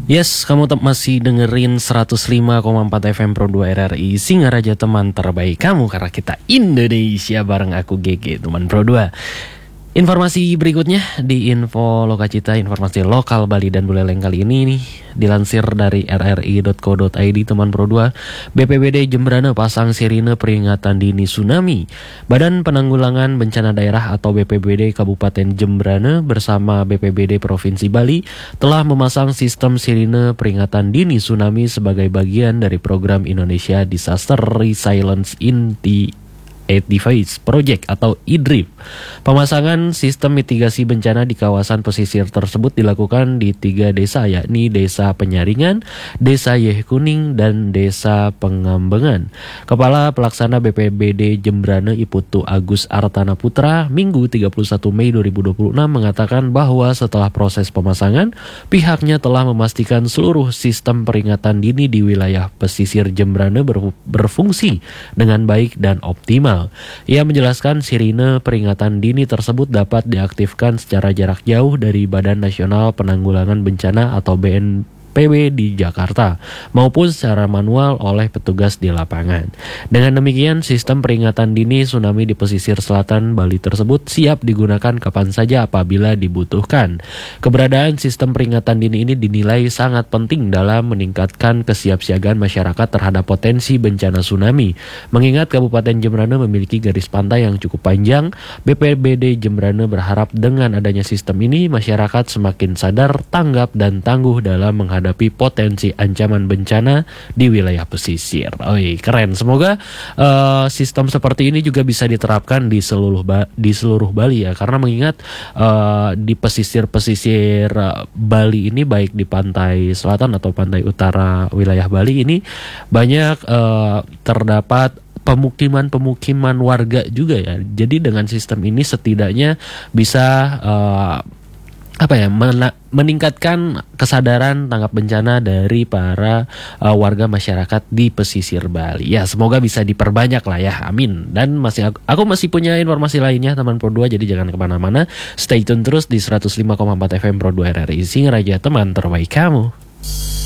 Yes, kamu masih dengerin 105,4 FM Pro 2 RRI Singaraja, teman terbaik kamu, karena kita Indonesia bareng aku GG, teman Pro 2. Informasi berikutnya di Info Lokacita, informasi lokal Bali dan Buleleng kali ini nih, dilansir dari rri.co.id, teman Pro 2. BPBD Jembrana pasang sirine peringatan dini tsunami. Badan Penanggulangan Bencana Daerah atau BPBD Kabupaten Jembrana bersama BPBD Provinsi Bali telah memasang sistem sirine peringatan dini tsunami sebagai bagian dari program Indonesia Disaster Resilience Device Project atau IDRIP. Pemasangan sistem mitigasi bencana di kawasan pesisir tersebut dilakukan di 3 desa, yakni Desa Penyaringan, Desa Yeh Kuning, dan Desa Pengambengan. Kepala Pelaksana BPBD Jembrana Iputu Agus Artana Putra Minggu 31 Mei 2026 mengatakan bahwa setelah proses pemasangan, pihaknya telah memastikan seluruh sistem peringatan dini di wilayah pesisir Jembrana berfungsi dengan baik dan optimal. Ia menjelaskan sirine peringatan dini tersebut dapat diaktifkan secara jarak jauh dari Badan Nasional Penanggulangan Bencana atau BNPB di Jakarta maupun secara manual oleh petugas di lapangan. Dengan demikian, sistem peringatan dini tsunami di pesisir selatan Bali tersebut siap digunakan kapan saja apabila dibutuhkan. Keberadaan sistem peringatan dini ini dinilai sangat penting dalam meningkatkan kesiapsiagaan masyarakat terhadap potensi bencana tsunami. Mengingat Kabupaten Jembrana memiliki garis pantai yang cukup panjang, BPBD Jembrana berharap dengan adanya sistem ini masyarakat semakin sadar, tanggap, dan tangguh dalam menghadapi potensi ancaman bencana di wilayah pesisir. Keren. Semoga sistem seperti ini juga bisa diterapkan di seluruh Bali ya, karena mengingat di pesisir Bali ini, baik di pantai selatan atau pantai utara wilayah Bali ini, banyak terdapat pemukiman warga juga ya. Jadi dengan sistem ini setidaknya bisa meningkatkan kesadaran tanggap bencana dari para warga masyarakat di pesisir Bali. Ya, semoga bisa diperbanyak lah ya, amin. Dan aku masih punya informasi lainnya, teman Pro 2, jadi jangan kemana-mana. Stay tune terus di 105,4 FM Pro 2 RRI Singaraja, teman terbaik kamu.